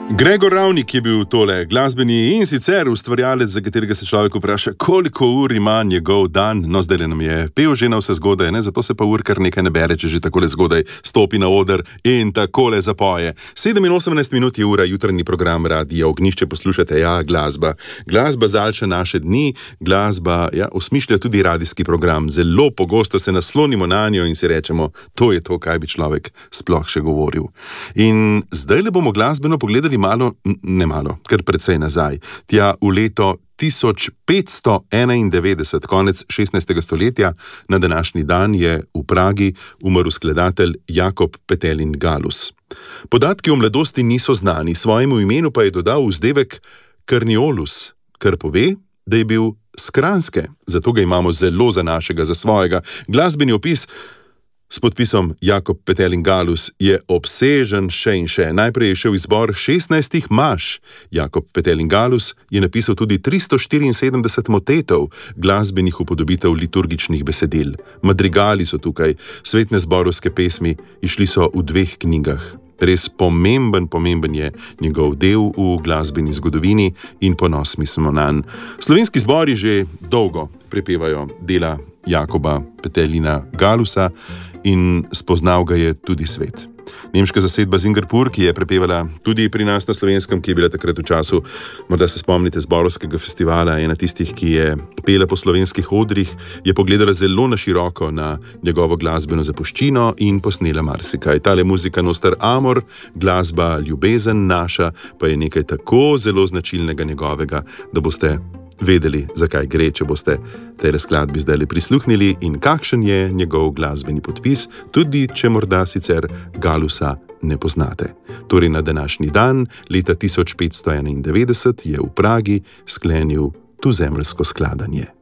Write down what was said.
Gregor Ravnik je bil tole glasbeni in sicer ustvarjalec, za katerega se človek vpraša, koliko ur ima njegov dan. No, zdaj nam je pel že na vse zgodaj, ne? Zato se pa ur kar nekaj ne bere, če že takole zgodaj stopi na oder in takole zapoje. 87 minut je ura, jutranji program Radia Ognjišče, poslušate, ja, glasba. Glasba zalča naše dni, glasba, ja, osmišlja tudi radijski program. Zelo pogosto se naslonimo na njo in si rečemo, to je to, kaj bi človek sploh še govoril. In zdaj le bomo glasbeno pogledali malo, kar precej nazaj. Tja v leto 1591, konec 16. stoletja, na današnji dan je v Pragi umrl skladatelj Jakob Petelin Galus. Podatki o mladosti niso znani, svojemu imenu pa je dodal vzdevek Karniolus, kar pove, da je bil s Kranjske, zato ga imamo zelo za našega, za svojega. Glasbeni opis s podpisom Jakob Petelin Galus je obsežen še in še. Najprej je šel izbor 16 maš. Jakob Petelin Galus je napisal tudi 374 motetov, glasbenih upodobitev liturgičnih besedil. Madrigali so tukaj, svetne zborovske pesmi, išli so v 2 knjigah. Res pomemben je njegov del v glasbeni zgodovini in ponosni smo nanj. Slovenski zbori že dolgo prepevajo dela Jakoba Petelina Galusa in spoznal ga je tudi svet. Nemška zasedba Zingerpur, ki je prepevala tudi pri nas na Slovenskem, ki je bila takrat v času, morda se spomnite, zborovskega festivala, ena tistih, ki je pela po slovenskih odrih, je pogledala zelo na široko na njegovo glasbeno zapuščino in posnela marsikaj. Tale muzika Noster Amor, glasba Ljubezen naša, pa je nekaj tako zelo značilnega njegovega, da boste vedeli, zakaj gre, če boste tej skladbi zdaj prisluhnili in kakšen je njegov glasbeni podpis, tudi če morda sicer Galusa ne poznate. Torej na današnji dan, leta 1591, je v Pragi sklenil tuzemljsko skladanje.